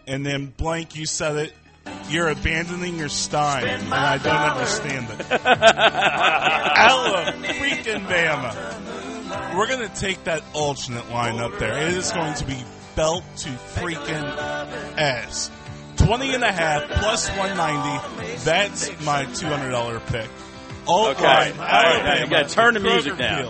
and then blank, you said it. You're abandoning your Stein, and I don't understand it. Alabama. We're going to take that alternate line up there. It is going to be belt to freaking ass. 20.5 plus 190. That's my $200 pick. Alt line, Alabama. You got to turn the music down.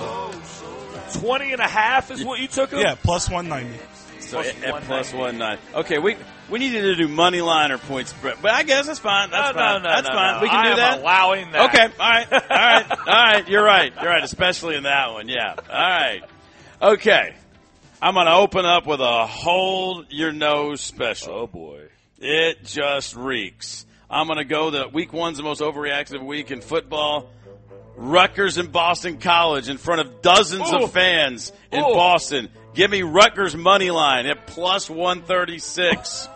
20.5 is what you took him? Yeah, plus 190. So at plus 190. Okay, we needed to do money line or point spread, but I guess that's fine. That's fine. That's fine. We can do that. I'm allowing that. Okay, all right. You're right, especially in that one. Yeah. All right. Okay, I'm going to open up with a hold your nose special. Oh boy, it just reeks. I'm going to go that week one's the most overreactive week in football. Rutgers and Boston College in front of dozens of fans in Boston. Give me Rutgers money line at plus 136.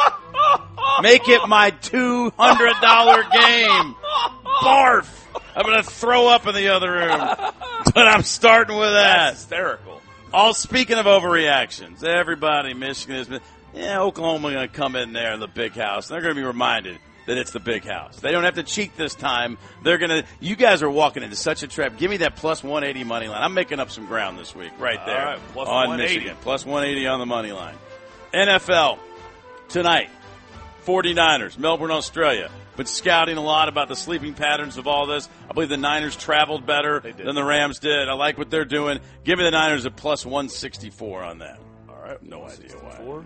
Make it my $200 game. Barf. I'm going to throw up in the other room. But I'm starting with that. That's hysterical. All speaking of overreactions, everybody, Michigan has been, Oklahoma going to come in there in the big house. They're going to be reminded that it's the big house. They don't have to cheat this time. You guys are walking into such a trap. Give me that plus 180 money line. I'm making up some ground this week right there. All right, plus on 180. Michigan. Plus 180 on the money line. NFL tonight. 49ers, Melbourne, Australia. Been scouting a lot about the sleeping patterns of all this. I believe the Niners traveled better than the Rams did. I like what they're doing. Give me the Niners at plus 164 on that. All right. No idea why.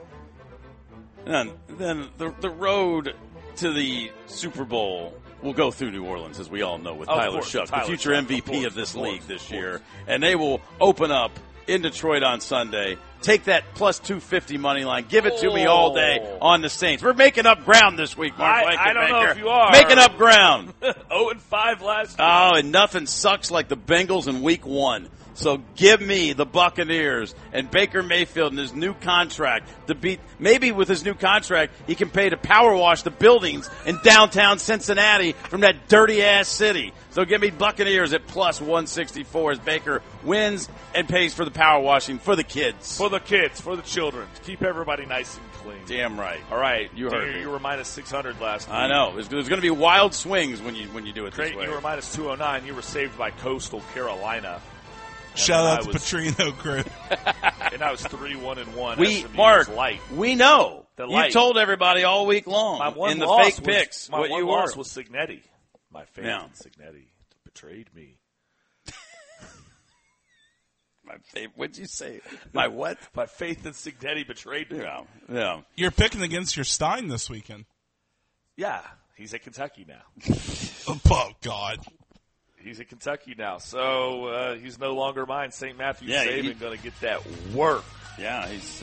And then the road to the Super Bowl will go through New Orleans, as we all know, with Tyler Shough, the future MVP of this league this year. And they will open up in Detroit on Sunday. Take that plus 250 money line. Give it to me all day on the Saints. We're making up ground this week, Mark. I don't know if you are. Making up ground. 0-5 last week. Oh, and nothing sucks like the Bengals in week one. So give me the Buccaneers and Baker Mayfield and his new contract to beat. Maybe with his new contract, he can pay to power wash the buildings in downtown Cincinnati from that dirty ass city. So give me Buccaneers at plus 164 as Baker wins and pays for the power washing for the kids. For the kids, for the children. To keep everybody nice and clean. Damn right. All right. You heard me. You were minus 600 last week. I know. There's going to be wild swings when you do it this way. You were minus 209. You were saved by Coastal Carolina. Shout out to Petrino crew. And I was 3-1-1. We know. You told everybody all week long in the fake picks what you were. My loss was Signetti. My faith in Signetti betrayed me. What'd you say? My what? My faith in Signetti betrayed me. Yeah. You're picking against your Stein this weekend. Yeah. He's at Kentucky now. Oh, God. He's at Kentucky now, so he's no longer mine. St. Matthew Saban going to get that work. Yeah, he's,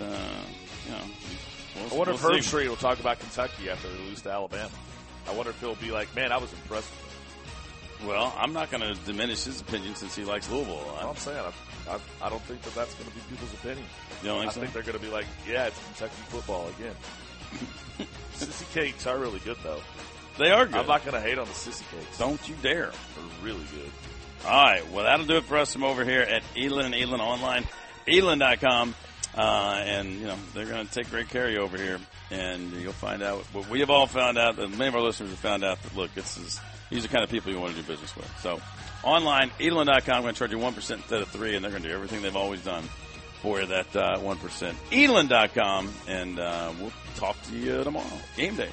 I wonder if Herbstreit will talk about Kentucky after they lose to Alabama. I wonder if he'll be like, man, I was impressed with him. Well, I'm not going to diminish his opinion since he likes Louisville a lot. Well, I'm saying, I don't think that's going to be people's opinion. You don't think so? I think they're going to be like, yeah, it's Kentucky football again. Sissy Cakes are really good, though. They are good. I'm not going to hate on the Sissy Cakes. Don't you dare. They're really good. All right. Well, that'll do it for us from over here at Elin and Elin Online, elin.com. And, they're going to take great care of you over here. And you'll find out what we have all found out, that many of our listeners have found out that, look, these are the kind of people you want to do business with. So, online, elin.com, I'm going to charge you 1% instead of 3%, and they're going to do everything they've always done for that 1%. elin.com, and we'll talk to you tomorrow. Game day.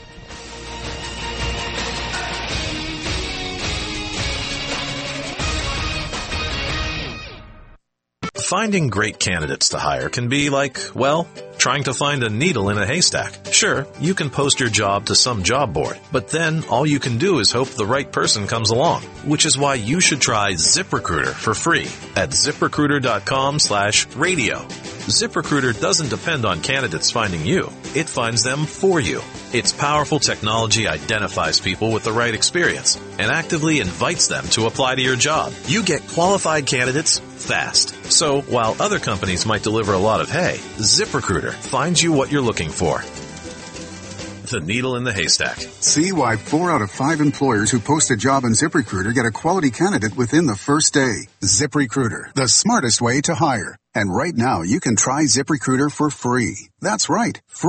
Finding great candidates to hire can be like, well, trying to find a needle in a haystack. Sure, you can post your job to some job board, but then all you can do is hope the right person comes along, which is why you should try ZipRecruiter for free at ZipRecruiter.com/radio. ZipRecruiter doesn't depend on candidates finding you. It finds them for you. Its powerful technology identifies people with the right experience and actively invites them to apply to your job. You get qualified candidates fast. So while other companies might deliver a lot of hay, ZipRecruiter finds you what you're looking for. The needle in the haystack. See why 4 out of 5 employers who post a job on ZipRecruiter get a quality candidate within the first day. ZipRecruiter, the smartest way to hire. And right now, you can try ZipRecruiter for free. That's right, free.